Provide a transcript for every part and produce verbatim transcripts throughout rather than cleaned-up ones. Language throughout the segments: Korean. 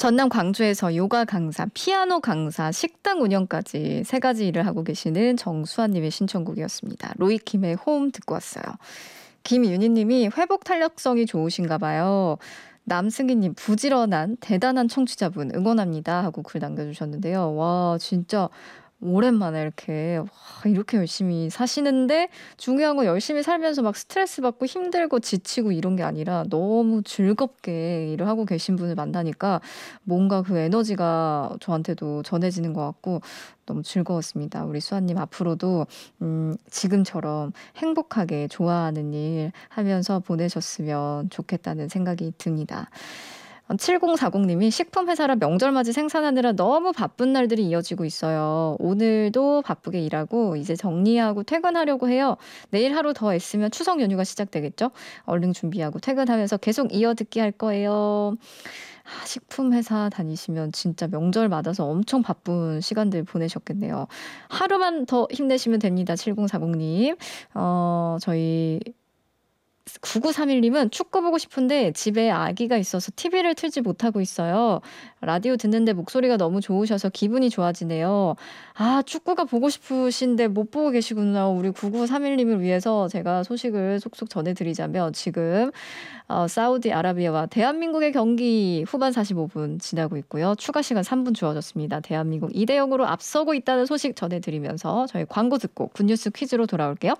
전남 광주에서 요가 강사, 피아노 강사, 식당 운영까지 세 가지 일을 하고 계시는 정수아님의 신청곡이었습니다. 로이킴의 홈 듣고 왔어요. 김윤희님이 회복 탄력성이 좋으신가 봐요. 남승기님 부지런한 대단한 청취자분 응원합니다 하고 글 남겨주셨는데요. 와 진짜 오랜만에 이렇게 와, 이렇게 열심히 사시는데 중요한 건 열심히 살면서 막 스트레스 받고 힘들고 지치고 이런 게 아니라 너무 즐겁게 일을 하고 계신 분을 만나니까 뭔가 그 에너지가 저한테도 전해지는 것 같고 너무 즐거웠습니다. 우리 수아님 앞으로도 음, 지금처럼 행복하게 좋아하는 일 하면서 보내셨으면 좋겠다는 생각이 듭니다. 칠공사공님이 식품회사라 명절맞이 생산하느라 너무 바쁜 날들이 이어지고 있어요. 오늘도 바쁘게 일하고 이제 정리하고 퇴근하려고 해요. 내일 하루 더 애쓰면 추석 연휴가 시작되겠죠? 얼른 준비하고 퇴근하면서 계속 이어듣기 할 거예요. 아, 식품회사 다니시면 진짜 명절 맞아서 엄청 바쁜 시간들 보내셨겠네요. 하루만 더 힘내시면 됩니다. 칠공사공님. 어, 저희 구구삼일님은 축구 보고 싶은데 집에 아기가 있어서 티비를 틀지 못하고 있어요. 라디오 듣는데 목소리가 너무 좋으셔서 기분이 좋아지네요. 아, 축구가 보고 싶으신데 못 보고 계시구나. 우리 구구삼일님을 위해서 제가 소식을 속속 전해드리자면 지금 어, 사우디아라비아와 대한민국의 경기 후반 사십오 분 지나고 있고요. 추가 시간 삼 분 주어졌습니다. 대한민국 이 대 영으로 앞서고 있다는 소식 전해드리면서 저희 광고 듣고 굿뉴스 퀴즈로 돌아올게요.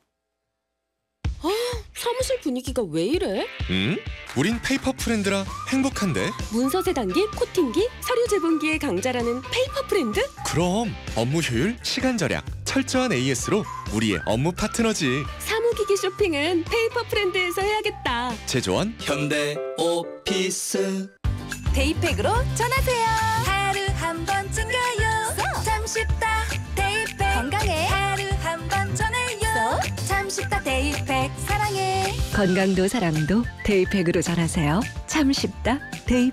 사무실 분위기가 왜 이래? 응? 우린 페이퍼 프렌드라 행복한데? 문서 세단기, 코팅기, 서류 제본기의 강자라는 페이퍼 프렌드? 그럼 업무 효율, 시간 절약, 철저한 에이에스로 우리의 업무 파트너지. 사무기기 쇼핑은 페이퍼 프렌드에서 해야겠다. 제조원 현대 오피스. 데이팩으로 전하세요. 하루 한 번 챙겨요. 참 쉽다. 데이팩 건강해. 하루 한 번 전해요. 참 쉽다. 데이팩 사랑해. 건강도 사랑도 데이팩으로 전하세요. 참 쉽다. 데이팩.